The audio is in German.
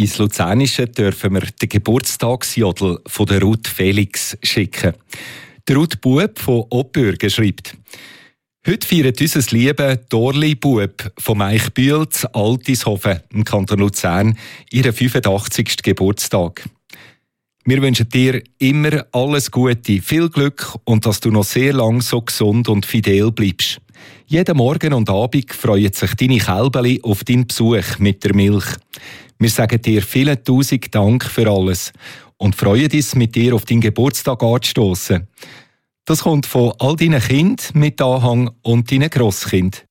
Ins Luzernische dürfen wir den Geburtstagsjodel von der Ruth Felix schicken. Der Ruth Bub von Oppürgen schreibt: Heute feiert unser liebes Dorli Bub vom Eichbühl zu Altishofen im Kanton Luzern ihren 85. Geburtstag. Wir wünschen dir immer alles Gute, viel Glück und dass du noch sehr lang so gesund und fidel bleibst. Jeden Morgen und Abend freuen sich deine Kälbeli auf deinen Besuch mit der Milch. Wir sagen dir vielen tausend Dank für alles und freuen uns, mit dir auf deinen Geburtstag anzustossen. Das kommt von all deinen Kindern mit Anhang und deinen Grosskind.